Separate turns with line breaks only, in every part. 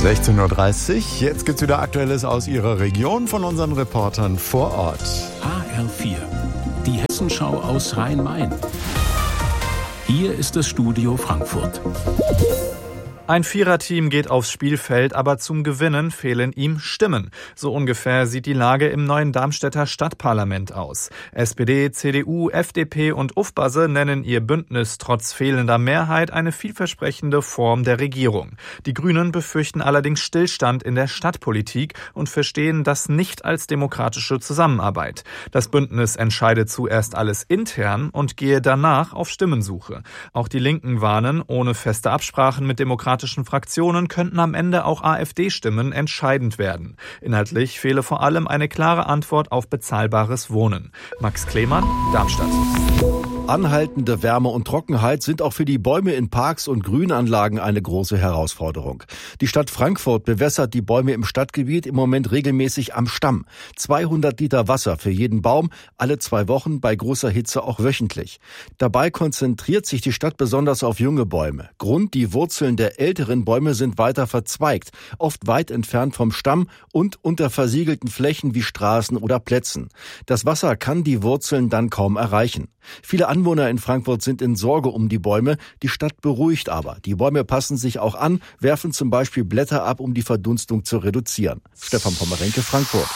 16:30 Uhr. Jetzt gibt's wieder Aktuelles aus Ihrer Region von unseren Reportern vor Ort.
HR4, die Hessenschau aus Rhein-Main. Hier ist das Studio Frankfurt.
Ein Viererteam geht aufs Spielfeld, aber zum Gewinnen fehlen ihm Stimmen. So ungefähr sieht die Lage im neuen Darmstädter Stadtparlament aus. SPD, CDU, FDP und UFBASE nennen ihr Bündnis trotz fehlender Mehrheit eine vielversprechende Form der Regierung. Die Grünen befürchten allerdings Stillstand in der Stadtpolitik und verstehen das nicht als demokratische Zusammenarbeit. Das Bündnis entscheidet zuerst alles intern und gehe danach auf Stimmensuche. Auch die Linken warnen, ohne feste Absprachen mit demokratischen Fraktionen könnten am Ende auch AfD-Stimmen entscheidend werden. Inhaltlich fehle vor allem eine klare Antwort auf bezahlbares Wohnen. Max Klemann, Darmstadt.
Anhaltende Wärme und Trockenheit sind auch für die Bäume in Parks und Grünanlagen eine große Herausforderung. Die Stadt Frankfurt bewässert die Bäume im Stadtgebiet im Moment regelmäßig am Stamm. 200 Liter Wasser für jeden Baum, alle 2 Wochen, bei großer Hitze auch wöchentlich. Dabei konzentriert sich die Stadt besonders auf junge Bäume. Grund: die Wurzeln der älteren Bäume sind weiter verzweigt, oft weit entfernt vom Stamm und unter versiegelten Flächen wie Straßen oder Plätzen. Das Wasser kann die Wurzeln dann kaum erreichen. Viele Anwohner in Frankfurt sind in Sorge um die Bäume. Die Stadt beruhigt aber. Die Bäume passen sich auch an, werfen zum Beispiel Blätter ab, um die Verdunstung zu reduzieren. Stefan Pommerenke, Frankfurt.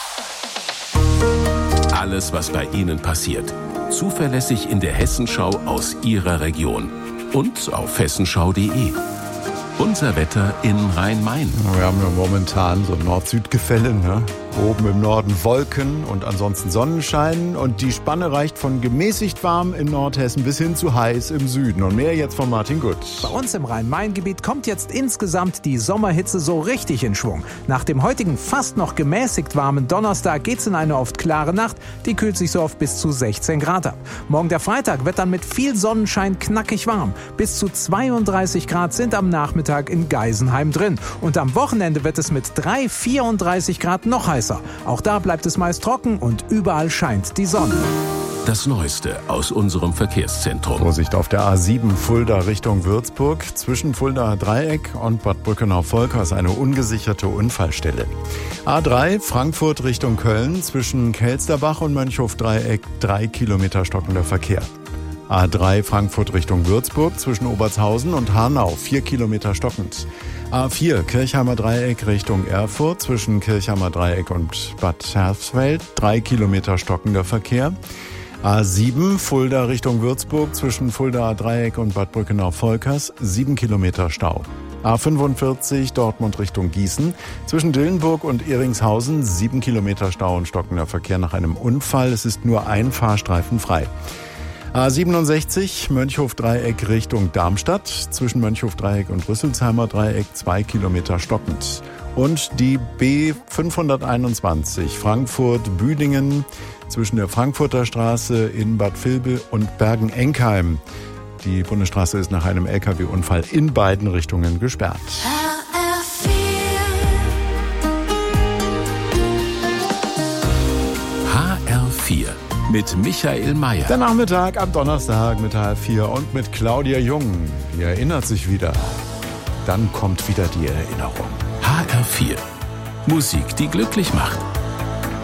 Alles, was bei Ihnen passiert. Zuverlässig in der Hessenschau aus Ihrer Region. Und auf hessenschau.de. Unser Wetter in Rhein-Main.
Wir haben ja momentan so ein Nord-Süd-Gefälle, ne? Oben im Norden Wolken und ansonsten Sonnenschein. Und die Spanne reicht von gemäßigt warm in Nordhessen bis hin zu heiß im Süden. Und mehr jetzt von Martin Gut.
Bei uns im Rhein-Main-Gebiet kommt jetzt insgesamt die Sommerhitze so richtig in Schwung. Nach dem heutigen fast noch gemäßigt warmen Donnerstag geht's in eine oft klare Nacht. Die kühlt sich so auf bis zu 16 Grad ab. Morgen der Freitag wird dann mit viel Sonnenschein knackig warm. Bis zu 32 Grad sind am Nachmittag in Geisenheim drin. Und am Wochenende wird es mit 34 Grad noch heißer. Auch da bleibt es meist trocken und überall scheint die Sonne.
Das Neueste aus unserem Verkehrszentrum.
Vorsicht auf der A7 Fulda Richtung Würzburg. Zwischen Fuldaer Dreieck und Bad Brückenau-Volkach ist eine ungesicherte Unfallstelle. A3 Frankfurt Richtung Köln. Zwischen Kelsterbach und Mönchhof-Dreieck 3 Kilometer stockender Verkehr. A3 Frankfurt Richtung Würzburg. Zwischen Obertshausen und Hanau 4 Kilometer stockend. A4 Kirchheimer Dreieck Richtung Erfurt. Zwischen Kirchheimer Dreieck und Bad Hersfeld 3 Kilometer stockender Verkehr. A7 Fulda Richtung Würzburg. Zwischen Fuldaer Dreieck und Bad Brückenau-Volkach 7 Kilometer Stau. A45 Dortmund Richtung Gießen. Zwischen Dillenburg und Ehringshausen 7 Kilometer Stau und stockender Verkehr nach einem Unfall. Es ist nur ein Fahrstreifen frei. A67 Mönchhof-Dreieck Richtung Darmstadt. Zwischen Mönchhof-Dreieck und Rüsselsheimer Dreieck 2 Kilometer stockend. Und die B521 Frankfurt-Büdingen zwischen der Frankfurter Straße in Bad Vilbel und Bergen-Enkheim. Die Bundesstraße ist nach einem LKW-Unfall in beiden Richtungen gesperrt.
HR4 mit Michael Mayer.
Der Nachmittag am Donnerstag mit HR4 und mit Claudia Jung. Die erinnert sich wieder. Dann kommt wieder die Erinnerung.
HR4. Musik, die glücklich macht.